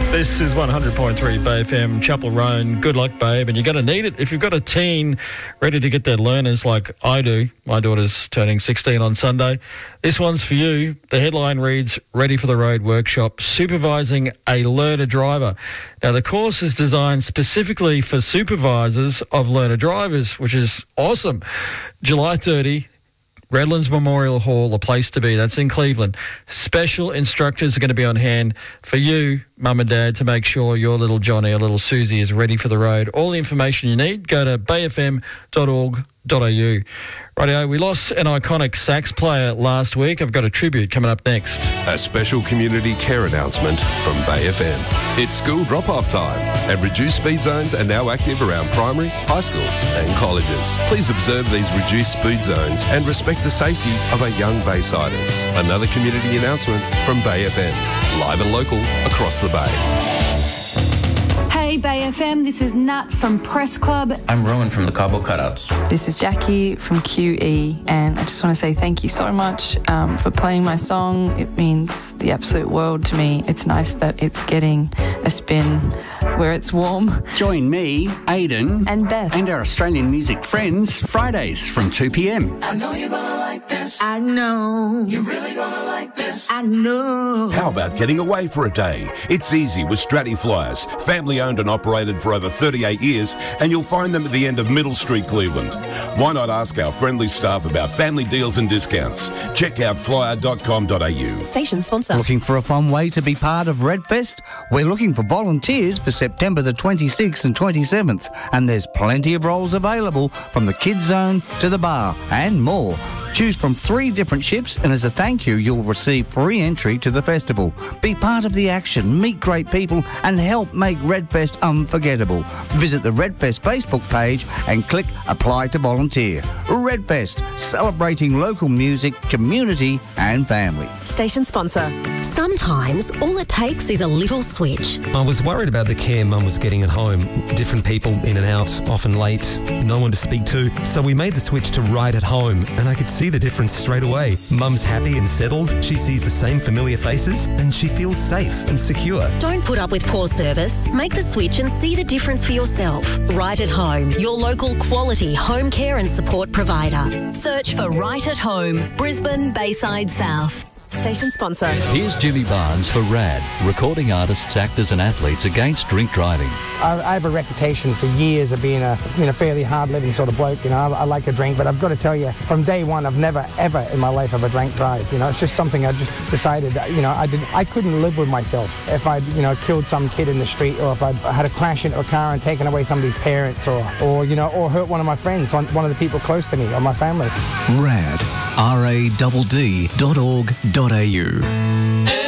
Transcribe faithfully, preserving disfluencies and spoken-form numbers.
This is one hundred point three Bay F M, Chapel Roan. Good luck, babe. And you're going to need it if you've got a teen ready to get their learners like I do. My daughter's turning sixteen on Sunday. This one's for you. The headline reads, Ready for the Road Workshop, Supervising a Learner Driver. Now, the course is designed specifically for supervisors of learner drivers, which is awesome. July thirtieth. Redlands Memorial Hall, a place to be. That's in Cleveland. Special instructors are going to be on hand for you, mum and dad, to make sure your little Johnny or little Susie is ready for the road. All the information you need, go to bay f m dot org dot a u. Rightio, we lost an iconic sax player last week. I've got a tribute coming up next. A special community care announcement from Bay F M. It's school drop-off time, and reduced speed zones are now active around primary, high schools and colleges. Please observe these reduced speed zones and respect the safety of our young Baysiders. Another community announcement from Bay F M. Live and local across the Bay. Hey Bay F M, this is Nat from Press Club. I'm Rowan from the Cardboard Cutouts. This is Jackie from Q E, and I just want to say thank you so much um, for playing my song. It means the absolute world to me. It's nice that it's getting a spin where it's warm. Join me, Aidan, and Beth, and our Australian music friends, Fridays from two p m. I know you're gonna like this. I know. You're really gonna like this. I know. How about getting away for a day? It's easy with Stratty Flyers, family owned and operated for over thirty-eight years, and you'll find them at the end of Middle Street, Cleveland. Why not ask our friendly staff about family deals and discounts? Check out flyer dot com dot a u. Station sponsor. Looking for a fun way to be part of Redfest? We're looking for volunteers for September the twenty-sixth and twenty-seventh, and there's plenty of roles available from the kids zone to the bar and more. Choose from three different shifts, and as a thank you, you'll receive free entry to the festival. Be part of the action, meet great people, and help make Redfest unforgettable. Visit the Redfest Facebook page and click Apply to Volunteer. Redfest, celebrating local music, community, and family. Station sponsor. Sometimes all it takes is a little switch. I was worried about the care Mum was getting at home. Different people in and out, often late, no one to speak to. So we made the switch to Right at Home, and I could see the difference straight away. Mum's happy and settled, she sees the same familiar faces, and she feels safe and secure. Don't put up with poor service. Make the switch and see the difference for yourself. Right at Home, your local quality home care and support provider. Search for Right at Home, Brisbane, Bayside South. Station sponsor. Here's Jimmy Barnes for RAD, recording artists, actors and athletes against drink driving. I, I have a reputation for years of being a you know, fairly hard-living sort of bloke. You know, I, I like a drink, but I've got to tell you, from day one, I've never, ever in my life have a drank drive. You know, it's just something I just decided, that, you know, I did, I couldn't live with myself if I'd, you know, killed some kid in the street, or if I'd had a crash into a car and taken away somebody's parents, or, or you know, or hurt one of my friends, one, one of the people close to me, or my family. RAD, R A D D dot org dot a u.